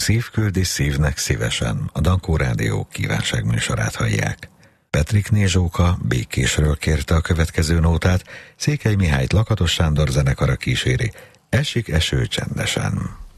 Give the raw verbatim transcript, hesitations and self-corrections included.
Szív küldi szívnek szívesen, a Dankó Rádió kívánságműsorát hallják. Petrikné Zsóka Békésről kérte a következő nótát, Székely Mihályt Lakatos Sándor zenekara kíséri, Esik eső csendesen.